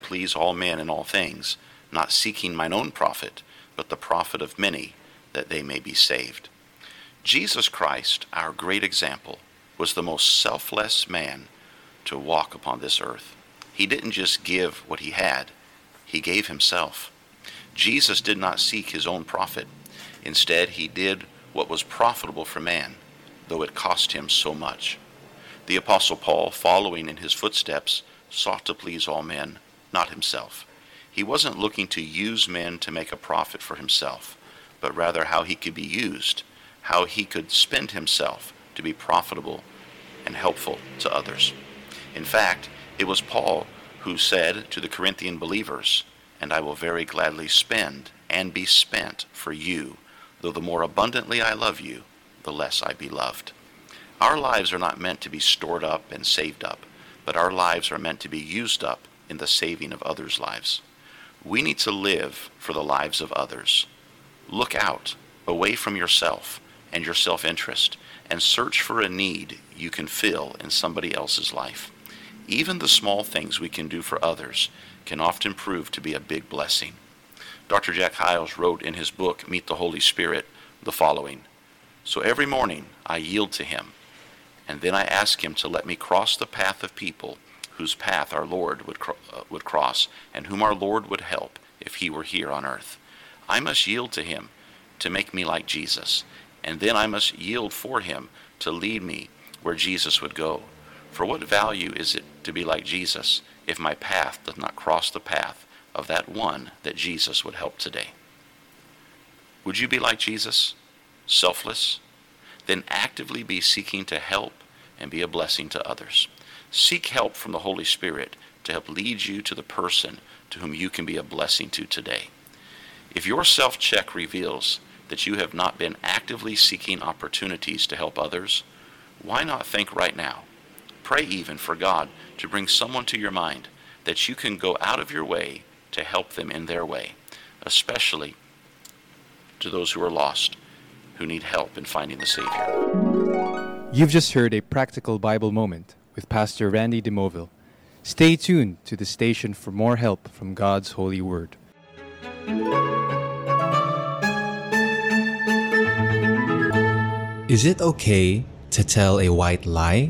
please all men in all things, not seeking mine own profit, but the profit of many, that they may be saved. Jesus Christ, our great example, was the most selfless man to walk upon this earth. He didn't just give what he had, he gave himself. Jesus did not seek his own profit. Instead, he did what was profitable for man, though it cost him so much. The Apostle Paul, following in his footsteps, sought to please all men, not himself. He wasn't looking to use men to make a profit for himself, but rather how he could be used, how he could spend himself to be profitable and helpful to others. In fact, it was Paul who said to the Corinthian believers, "And I will very gladly spend and be spent for you, though the more abundantly I love you, the less I be loved." Our lives are not meant to be stored up and saved up, but our lives are meant to be used up in the saving of others' lives. We need to live for the lives of others. Look out, away from yourself and your self-interest, and search for a need you can fill in somebody else's life. Even the small things we can do for others can often prove to be a big blessing. Dr. Jack Hyles wrote in his book, Meet the Holy Spirit, the following: "So every morning I yield to him, and then I ask him to let me cross the path of people whose path our Lord would cross, and whom our Lord would help if he were here on earth. I must yield to him to make me like Jesus, and then I must yield for him to lead me where Jesus would go. For what value is it to be like Jesus if my path does not cross the path of that one that Jesus would help today?" Would you be like Jesus? Selfless? Then actively be seeking to help and be a blessing to others. Seek help from the Holy Spirit to help lead you to the person to whom you can be a blessing to today. If your self-check reveals that you have not been actively seeking opportunities to help others, why not think right now? Pray even for God to bring someone to your mind that you can go out of your way to help them in their way, especially to those who are lost, who need help in finding the Savior. You've just heard a practical Bible moment with Pastor Randy DeMoville. Stay tuned to the station for more help from God's holy word. Is it okay to tell a white lie?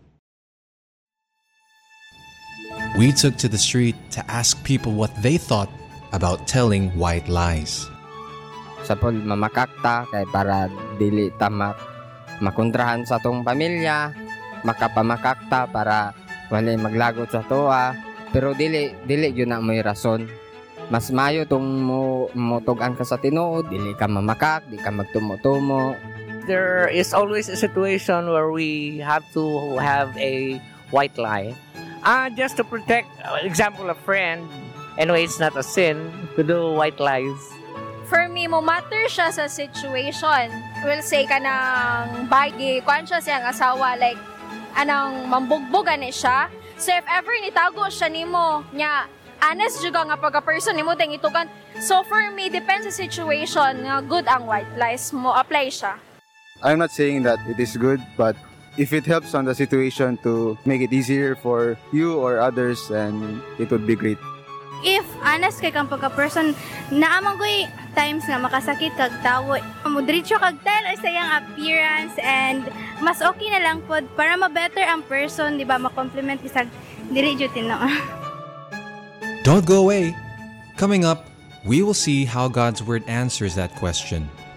We took to the street to ask people what they thought about telling white lies. Sa pod mamakakta kay para dili ta makontrahan sa tong pamilya, makapamakakta para wala maglagot sa toa, pero dili gyud na may rason. Mas mayo tong motugan ka sa tinuod, dili ka mamakak, di ka magtumo-tumo. There is always a situation where we have to have a white lie. Just to protect, example, a friend. Anyway, it's not a sin to do white lies. For me, mo matter siya sa situation. We'll say ka ng bagi, kuan siya siyang asawa, like, anong mambugbugan ni siya. So if ever nitago siya nimo, nya, honest juga nga pagka-person nimo tayong itugan. So for me, depends sa situation, nga good ang white lies, mo apply siya. I'm not saying that it is good, but if it helps on the situation to make it easier for you or others, then it would be great. If honest kay kang pagka-person, naamang ko'y times nga makasakit kag tawo. Mudritso kag tell sa iyang appearance, and mas okay na lang pod para ma-better ang person, di ba? Ma-compliment isag dili jud tino. Don't go away. Coming up, we will see how God's word answers that question.